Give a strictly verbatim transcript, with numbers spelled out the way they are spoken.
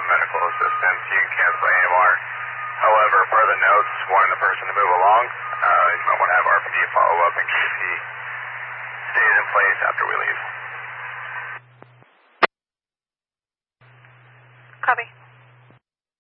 of medical assistance. You can cancel A M R. However, per the notes, warn the person to move along. Uh, you might want to have R P D follow up in case he stays in place after we leave. Copy.